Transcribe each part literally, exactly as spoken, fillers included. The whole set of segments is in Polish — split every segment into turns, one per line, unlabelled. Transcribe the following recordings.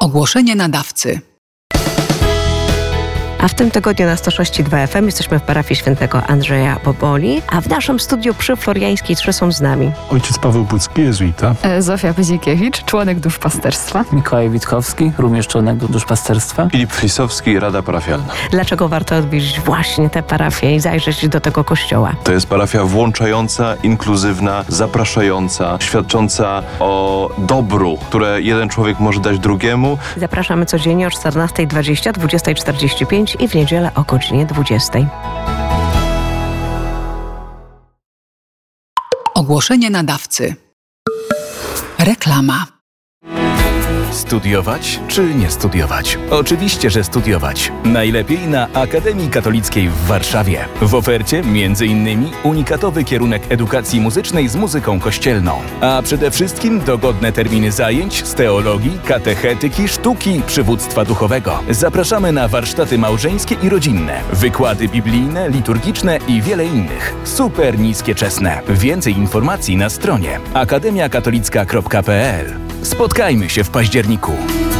Ogłoszenie nadawcy.
A w tym tygodniu na sto sześć i dwa F M jesteśmy w parafii świętego Andrzeja Boboli, a w naszym studiu przy Floriańskiej trzy są z nami.
Ojciec Paweł Pucki, jezuita.
Zofia Pyzikiewicz, członek duszpasterstwa.
Mikołaj Witkowski, również członek duszpasterstwa.
Filip Flisowski, Rada Parafialna.
Dlaczego warto odwiedzić właśnie tę parafię i zajrzeć do tego kościoła?
To jest parafia włączająca, inkluzywna, zapraszająca, świadcząca o dobru, które jeden człowiek może dać drugiemu.
Zapraszamy codziennie o czternasta dwadzieścia, dwudziesta czterdzieści pięć i w niedzielę o godzinie dwudziestej.
Ogłoszenie nadawcy. Reklama.
Studiować czy nie studiować? Oczywiście, że studiować. Najlepiej na Akademii Katolickiej w Warszawie. W ofercie między innymi unikatowy kierunek edukacji muzycznej z muzyką kościelną. A przede wszystkim dogodne terminy zajęć z teologii, katechetyki, sztuki, przywództwa duchowego. Zapraszamy na warsztaty małżeńskie i rodzinne, wykłady biblijne, liturgiczne i wiele innych. Super niskie czesne. Więcej informacji na stronie akademia katolicka kropka p l. Spotkajmy się w październiku.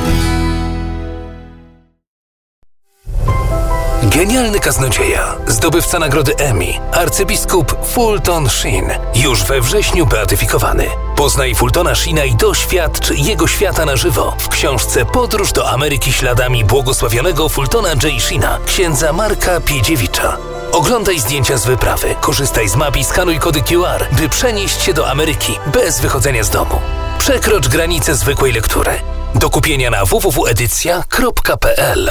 Genialny kaznodzieja, zdobywca nagrody Emmy, arcybiskup Fulton Sheen, już we wrześniu beatyfikowany. Poznaj Fultona Sheena i doświadcz jego świata na żywo w książce Podróż do Ameryki śladami błogosławionego Fultona J. Sheena, księdza Marka Piedziewicza. Oglądaj zdjęcia z wyprawy, korzystaj z map i skanuj kody Q R, by przenieść się do Ameryki bez wychodzenia z domu. Przekrocz granicę zwykłej lektury. Do kupienia na w w w kropka edycja kropka p l.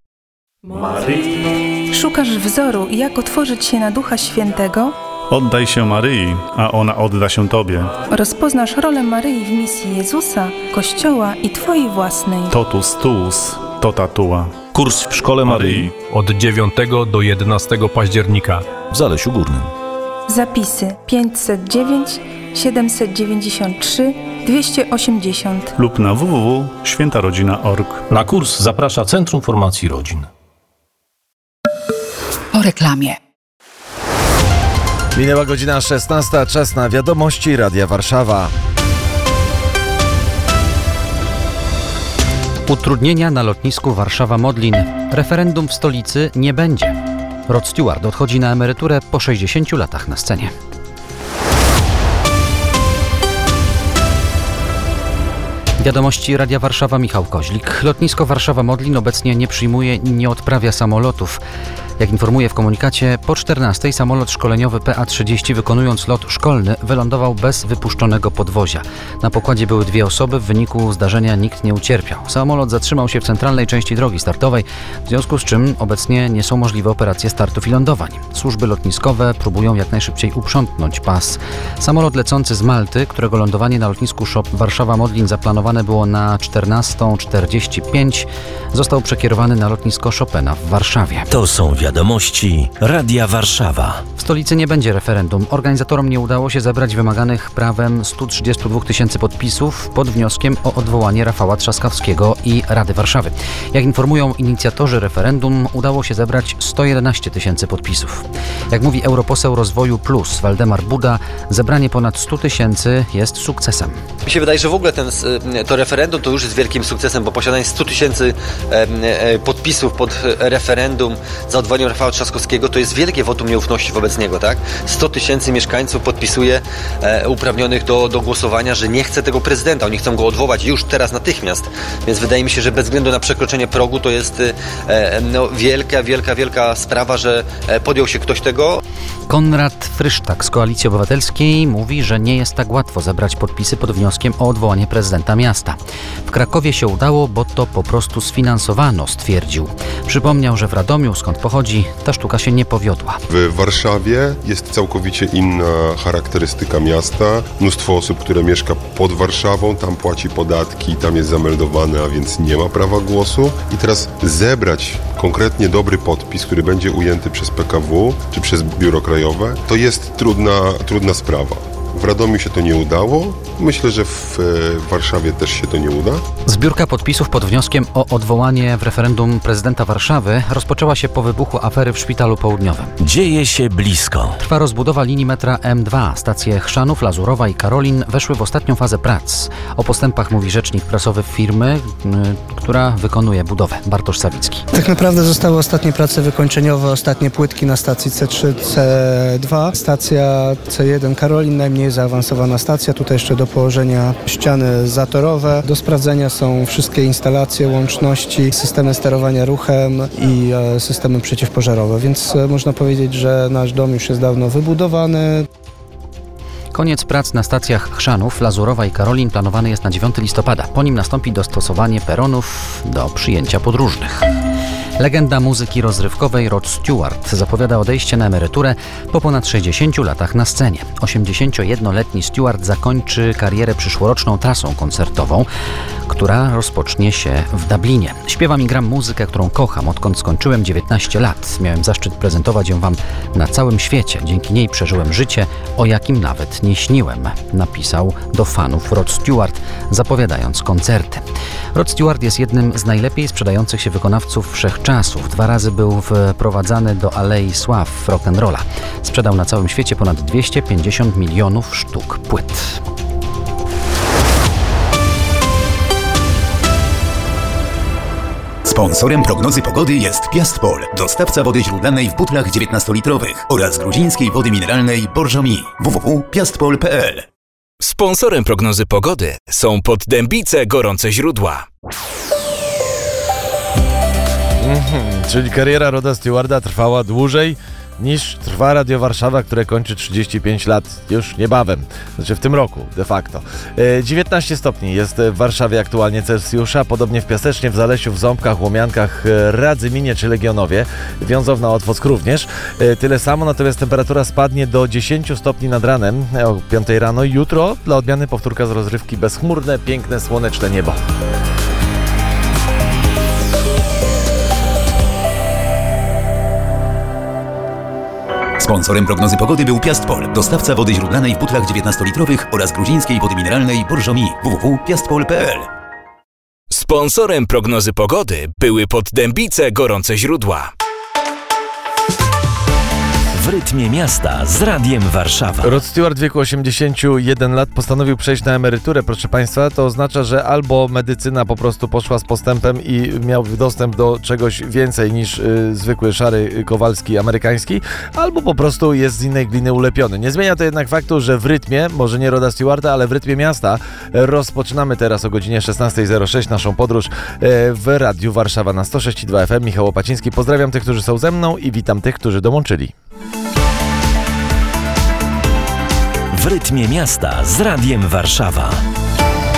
Maryi. Szukasz wzoru, jak otworzyć się na Ducha Świętego?
Oddaj się Maryi, a ona odda się Tobie.
Rozpoznasz rolę Maryi w misji Jezusa, Kościoła i Twojej własnej.
Totus tuus, tota tua.
Kurs w Szkole Maryi od dziewiątego do jedenastego października w Zalesiu Górnym.
Zapisy pięćset dziewięć, siedemset dziewięćdziesiąt trzy, dwieście osiemdziesiąt
lub na w w w kropka święta rodzina kropka org.
Na kurs zaprasza Centrum Formacji Rodzin.
Po reklamie.
Minęła godzina szesnasta, czas na wiadomości Radia Warszawa.
Utrudnienia na lotnisku Warszawa-Modlin. Referendum w stolicy nie będzie. Rod Stewart odchodzi na emeryturę po sześćdziesięciu latach na scenie. Wiadomości Radia Warszawa, Michał Koźlik. Lotnisko Warszawa-Modlin obecnie nie przyjmuje i nie odprawia samolotów. Jak informuje w komunikacie, po czternastej samolot szkoleniowy P A trzydzieści, wykonując lot szkolny, wylądował bez wypuszczonego podwozia. Na pokładzie były dwie osoby, w wyniku zdarzenia nikt nie ucierpiał. Samolot zatrzymał się w centralnej części drogi startowej, w związku z czym obecnie nie są możliwe operacje startów i lądowań. Służby lotniskowe próbują jak najszybciej uprzątnąć pas. Samolot lecący z Malty, którego lądowanie na lotnisku Warszawa-Modlin zaplanowane było na czternastą czterdzieści pięć, został przekierowany na lotnisko Chopina w Warszawie.
To są wiadomości Radia Warszawa.
W stolicy nie będzie referendum. Organizatorom nie udało się zebrać wymaganych prawem stu trzydziestu dwóch tysięcy podpisów pod wnioskiem o odwołanie Rafała Trzaskowskiego i Rady Warszawy. Jak informują inicjatorzy referendum, udało się zebrać sto jedenaście tysięcy podpisów. Jak mówi europoseł Rozwoju Plus Waldemar Buda, zebranie ponad stu tysięcy jest sukcesem.
Mi się wydaje, że w ogóle ten, to referendum to już jest wielkim sukcesem, bo posiadanie stu tysięcy podpisów pod referendum za odwołaniem Rafała Trzaskowskiego to jest wielkie wotum nieufności wobec niego, tak? sto tysięcy mieszkańców podpisuje e, uprawnionych do, do głosowania, że nie chce tego prezydenta. Oni chcą go odwołać już teraz natychmiast. Więc wydaje mi się, że bez względu na przekroczenie progu to jest e, no, wielka, wielka, wielka sprawa, że e, podjął się ktoś tego.
Konrad Frysztak z Koalicji Obywatelskiej mówi, że nie jest tak łatwo zebrać podpisy pod wnioskiem o odwołanie prezydenta miasta. W Krakowie się udało, bo to po prostu sfinansowano, stwierdził. Przypomniał, że w Radomiu, skąd pochodzi, ta sztuka się nie powiodła.
W Warszawie jest całkowicie inna charakterystyka miasta. Mnóstwo osób, które mieszka pod Warszawą, tam płaci podatki, tam jest zameldowane, a więc nie ma prawa głosu. I teraz zebrać konkretnie dobry podpis, który będzie ujęty przez P K W czy przez Biuro Krajowe, to jest trudna, trudna sprawa. W Radomiu się to nie udało. Myślę, że w Warszawie też się to nie uda.
Zbiórka podpisów pod wnioskiem o odwołanie w referendum prezydenta Warszawy rozpoczęła się po wybuchu afery w Szpitalu Południowym.
Dzieje się blisko.
Trwa rozbudowa linii metra M dwa. Stacje Chrzanów, Lazurowa i Karolin weszły w ostatnią fazę prac. O postępach mówi rzecznik prasowy firmy, która która wykonuje budowę. Bartosz Sawicki.
Tak naprawdę zostały ostatnie prace wykończeniowe, ostatnie płytki na stacji C trzy, C dwa. Stacja C jeden Karolin, najmniej zaawansowana stacja. Tutaj jeszcze do położenia ściany zatorowe. Do sprawdzenia są wszystkie instalacje, łączności, systemy sterowania ruchem i e, systemy przeciwpożarowe, więc e, można powiedzieć, że nasz dom już jest dawno wybudowany.
Koniec prac na stacjach Chrzanów, Lazurowa i Karolin planowany jest na dziewiątego listopada. Po nim nastąpi dostosowanie peronów do przyjęcia podróżnych. Legenda muzyki rozrywkowej Rod Stewart zapowiada odejście na emeryturę po ponad sześćdziesięciu latach na scenie. osiemdziesięciojednoletni Stewart zakończy karierę przyszłoroczną trasą koncertową, która rozpocznie się w Dublinie. Śpiewam i gram muzykę, którą kocham, odkąd skończyłem dziewiętnaście lat. Miałem zaszczyt prezentować ją Wam na całym świecie. Dzięki niej przeżyłem życie, o jakim nawet nie śniłem, napisał do fanów Rod Stewart, zapowiadając koncerty. Rod Stewart jest jednym z najlepiej sprzedających się wykonawców wszechczasów. Dwa razy był wprowadzany do Alei Sław rock'n'rolla. Sprzedał na całym świecie ponad dwieście pięćdziesiąt milionów sztuk płyt.
Sponsorem prognozy pogody jest Piastpol, dostawca wody źródlanej w butlach dziewiętnastolitrowych oraz gruzińskiej wody mineralnej Borżomi. w w w kropka piastpol kropka p l.
Sponsorem prognozy pogody są Poddębice Gorące Źródła.
Mhm, czyli kariera Roda Stewarda trwała dłużej niż trwa Radio Warszawa, które kończy trzydzieści pięć lat już niebawem, znaczy w tym roku de facto. E, dziewiętnaście stopni jest w Warszawie aktualnie Celsjusza, podobnie w Piasecznie, w Zalesiu, w Ząbkach, Łomiankach, Radzyminie czy Legionowie, Wiązowna, Otwock również. E, tyle samo, natomiast temperatura spadnie do dziesięciu stopni nad ranem o piątej rano. Jutro dla odmiany powtórka z rozrywki, bezchmurne, piękne, słoneczne niebo.
Sponsorem prognozy pogody był Piastpol, dostawca wody źródlanej w butlach dziewiętnastolitrowych oraz gruzińskiej wody mineralnej Borżomi. w w w kropka piastpol kropka p l.
Sponsorem prognozy pogody były Poddębice Gorące Źródła.
W rytmie miasta z Radiem Warszawa.
Rod Stewart w wieku osiemdziesięciu jeden lat postanowił przejść na emeryturę, proszę Państwa. To oznacza, że albo medycyna po prostu poszła z postępem i miał dostęp do czegoś więcej niż y, zwykły szary Kowalski amerykański, albo po prostu jest z innej gliny ulepiony. Nie zmienia to jednak faktu, że w rytmie, może nie Roda Stewarta, ale w rytmie miasta rozpoczynamy teraz o godzinie szesnasta zero sześć naszą podróż y, w Radiu Warszawa na sto sześć i dwa F M. Michał Łopaciński. Pozdrawiam tych, którzy są ze mną i witam tych, którzy dołączyli.
W rytmie miasta z Radiem Warszawa.